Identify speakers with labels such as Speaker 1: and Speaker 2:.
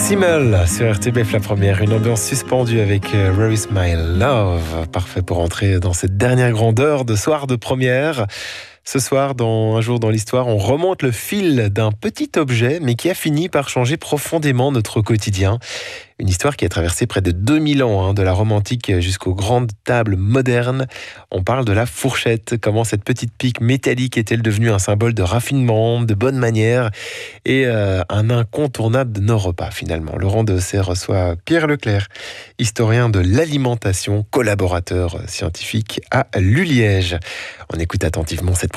Speaker 1: Simmel sur RTBF La Première, une ambiance suspendue avec Where is my love, parfait pour entrer dans cette dernière grande heure de soir de première. Ce soir, dans Un jour dans l'histoire, on remonte le fil d'un petit objet, mais qui a fini par changer profondément notre quotidien. Une histoire qui a traversé près de 2000 ans, de la Rome antique jusqu'aux grandes tables modernes. On parle de la fourchette, comment cette petite pique métallique est-elle devenue un symbole de raffinement, de bonne manière et un incontournable de nos repas finalement. Laurent Dosset reçoit Pierre Leclerc, historien de l'alimentation, collaborateur scientifique à l'ULiège. On écoute attentivement cette